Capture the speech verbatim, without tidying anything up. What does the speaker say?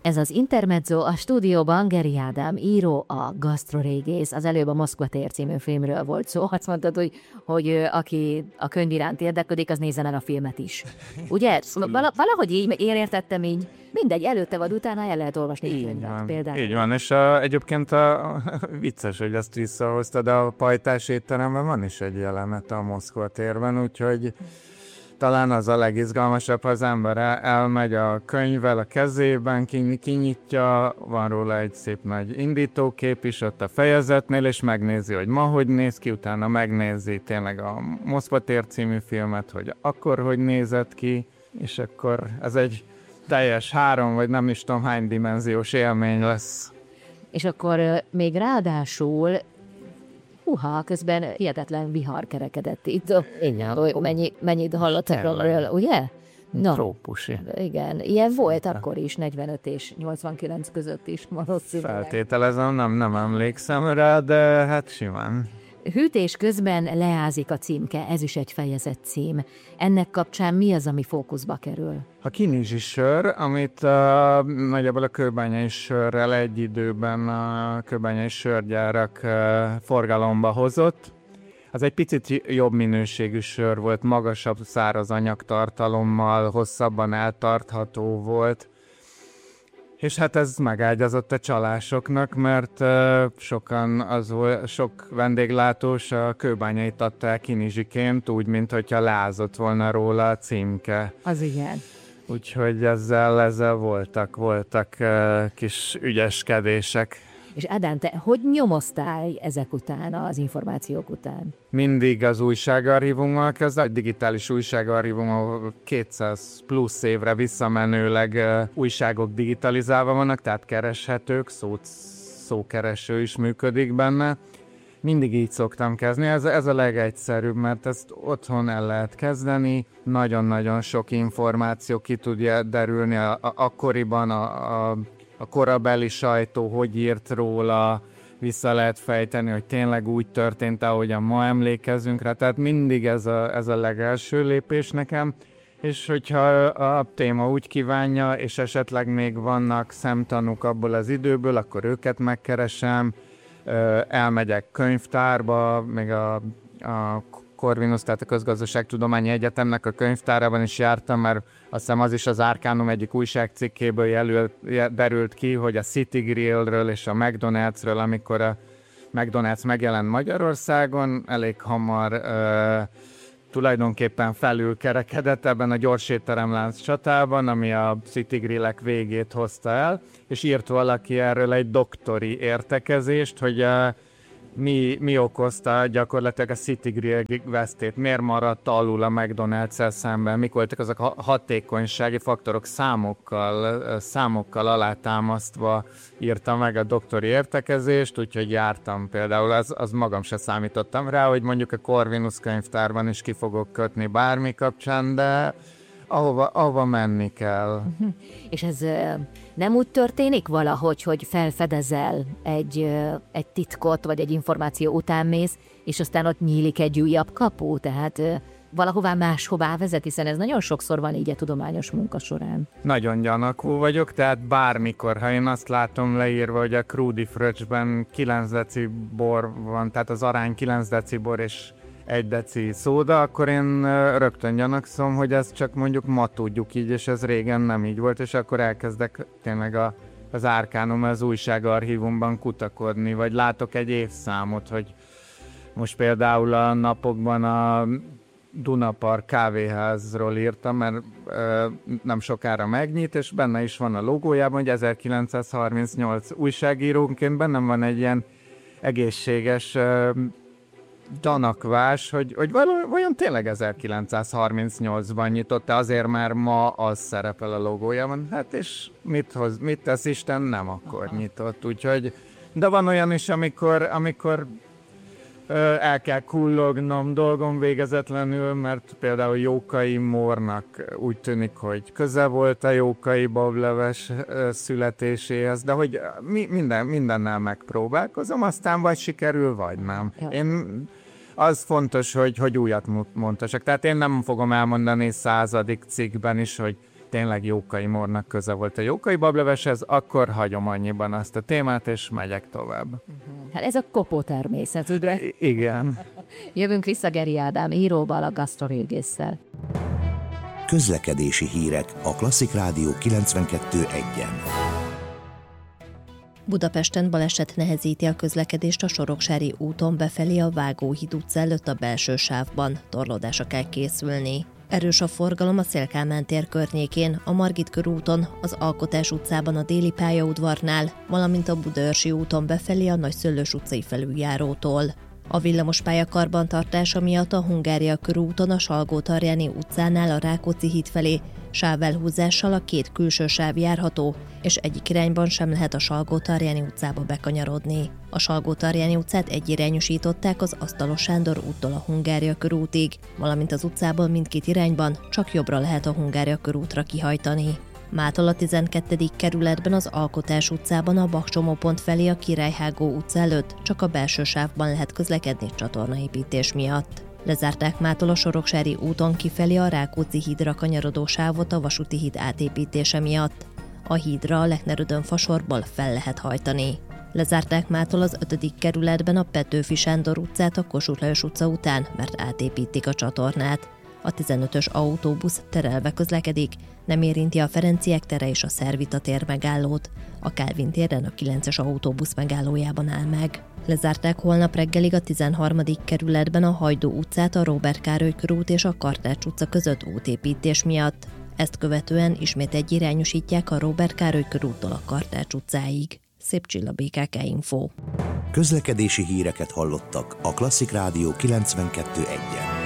Ez az Intermezzo, a stúdióban Geri Ádám író, a gasztrorégész. Az előbb a Moszkva tér című filmről volt szó. Azt mondtad, hogy, hogy aki a könyv iránt érdeklődik, az nézze meg a filmet is. Ugye? Val- valahogy így, én értettem így, mindegy, előtte vagy utána el lehet olvasni így könyvet például. Így van, és a, egyébként a, a, vicces, hogy ezt visszahoztad, de a Pajtás étteremben van is egy jelenet a Moszkva térben, úgyhogy talán az a legizgalmasabb, ha az ember el, elmegy a könyvvel a kezében, kinyitja, van róla egy szép nagy indítókép is ott a fejezetnél, és megnézi, hogy ma hogy néz ki, utána megnézi tényleg a Moszkva tér című filmet, hogy akkor hogy nézett ki, és akkor ez egy teljes három, vagy nem is tudom hány dimenziós élmény lesz. És akkor még ráadásul Húha, közben hihetetlen vihar kerekedett itt. Igen. Mennyi, mennyit hallottak róla, ugye? No. Trópusi. Igen, ilyen volt akkor is, negyvenöt és nyolcvankilenc között is valószínűleg. Feltételezem, nem, nem emlékszem rá, de hát simán. Hűtés közben leázik a címke, ez is egy fejezet cím. Ennek kapcsán mi az, ami fókuszba kerül? A kinizsi sör, amit uh, nagyjából a kőbányai sörrel egy időben a kőbányai sörgyárak uh, forgalomba hozott. Az egy picit jobb minőségű sör volt, magasabb száraz anyagtartalommal, hosszabban eltartható volt. És hát ez megágyazott a csalásoknak, mert uh, sokan az volt, sok vendéglátós a kőbányait adta el kinizsiként, úgy, mint hogyha leázott volna róla a címke. Az igen. Úgyhogy ezzel, ezzel voltak, voltak uh, kis ügyeskedések. És Ádám, te hogy nyomoztál ezek után, az információk után? Mindig az újságarchívummal kezdve, a digitális újságarchívum, ahol kétszáz plusz évre visszamenőleg uh, újságok digitalizálva vannak, tehát kereshetők, szó, szókereső is működik benne. Mindig így szoktam kezdeni, ez, ez a legegyszerűbb, mert ezt otthon el lehet kezdeni, nagyon-nagyon sok információ ki tudja derülni, a, a, akkoriban a, a A korabeli sajtó hogy írt róla, vissza lehet fejteni, hogy tényleg úgy történt, ahogyan ma emlékezünk rá. Tehát mindig ez a, ez a legelső lépés nekem. És hogyha a téma úgy kívánja, és esetleg még vannak szemtanúk abból az időből, akkor őket megkeresem, elmegyek könyvtárba, még a, a Corvinus, tehát a Közgazdaságtudományi Egyetemnek a könyvtárában is jártam, mert azt hiszem az is az Arcanum egyik újságcikkéből jelölt, derült ki, hogy a City Grillről és a McDonald'sről, amikor a McDonald's megjelent Magyarországon, elég hamar uh, tulajdonképpen felülkerekedett ebben a gyorsétteremlánc csatában, ami a City Grillek végét hozta el, és írt valaki erről egy doktori értekezést, hogy uh, Mi, mi okozta gyakorlatilag a City Grill vesztét, miért maradt alul a McDonald's-el szemben, mik voltak azok a hatékonysági faktorok, számokkal, számokkal alátámasztva írta meg a doktori értekezést, úgyhogy jártam például, az, az magam se számítottam rá, hogy mondjuk a Corvinus könyvtárban is ki fogok kötni bármi kapcsán, de ahova, ahova menni kell. És ez nem úgy történik valahogy, hogy felfedezel egy, egy titkot, vagy egy információ után mész, és aztán ott nyílik egy újabb kapu, tehát valahová máshová vezet, hiszen ez nagyon sokszor van így a tudományos munka során. Nagyon gyanakvó vagyok, tehát bármikor, ha én azt látom leírva, hogy a Krúdi fröccsben kilenc deci bor van, tehát az arány kilenc deci bor és egy deci szóda, akkor én rögtön gyanakszom, hogy ezt csak mondjuk ma tudjuk így, és ez régen nem így volt, és akkor elkezdek tényleg a, az Arcanum, az újságarchívumban kutakodni, vagy látok egy évszámot, hogy most például a napokban a Dunapark kávéházról írtam, mert ö, nem sokára megnyit, és benne is van a logójában, hogy ezerkilencszázharmincnyolc újságírónként bennem van egy ilyen egészséges ö, gyanakvás, hogy, hogy vajon tényleg ezerkilencszázharmincnyolcban nyitott, azért már ma az szerepel a logójában. Hát és mit, hoz, mit tesz Isten, nem akkor Aha. nyitott. Úgyhogy, de van olyan is, amikor, amikor ö, el kell kullognom dolgom végezetlenül, mert például Jókai Mórnak úgy tűnik, hogy köze volt a Jókai bableves ö, születéséhez, de hogy mi, minden, mindennel megpróbálkozom, aztán vagy sikerül, vagy nem. Én az fontos, hogy, hogy újat mondtassak. Tehát én nem fogom elmondani századik cikkben is, hogy tényleg Jókai Mórnak köze volt a Jókai bableveshez, akkor hagyom annyiban azt a témát, és megyek tovább. Uh-huh. Hát ez a kopó természetűdre. I- igen. Jövünk vissza Geri Ádám íróval, a gasztrorégésszel. Közlekedési hírek a Klasszik Rádió kilencvenkettő egyen. Budapesten baleset nehezíti a közlekedést a Soroksári úton befelé a Vágóhíd utca előtt a belső sávban. Torlódásra kell készülni. Erős a forgalom a Széll-Kálmán tér környékén, a Margit körúton, az Alkotás utcában a Déli pályaudvarnál, valamint a Budaörsi úton befelé a Nagyszőlős utcai felüljárótól. A villamospálya karbantartása miatt a Hungária körúton a Salgótarjáni utcánál a Rákóczi híd felé sávelhúzással a két külső sáv járható, és egyik irányban sem lehet a Salgótarjáni utcába bekanyarodni. A Salgótarjáni utcát egyirányosították az Asztalos Sándor úttól a Hungária körútig, valamint az utcából mindkét irányban csak jobbra lehet a Hungária körútra kihajtani. Mától a tizenkettedik kerületben az Alkotás utcában a Bakcsomópont felé a Királyhágó utca előtt csak a belső sávban lehet közlekedni csatornaépítés miatt. Lezárták mától a Soroksári úton kifelé a Rákóczi hídra kanyarodó sávot a vasúti híd átépítése miatt. A hídra a Lechner-Ödön fasorból fel lehet hajtani. Lezárták mától az ötödik kerületben a Petőfi Sándor utcát a Kossuth Lajos utca után, mert átépítik a csatornát. A tizenötös autóbusz terelve közlekedik, nem érinti a Ferenciek tere és a Szervita tér megállót. A Kálvin téren a kilences autóbusz megállójában áll meg. Lezárták holnap reggelig a tizenharmadik kerületben a Hajdú utcát a Róbert Károly körút és a Kartács utca között útépítés miatt. Ezt követően ismét egyirányosítják a Róbert Károly körúttól a Kartács utcáig. Szép Csilla, bé ká ká Info. Közlekedési híreket hallottak a Klasszik Rádió kilencvenkettő egyen.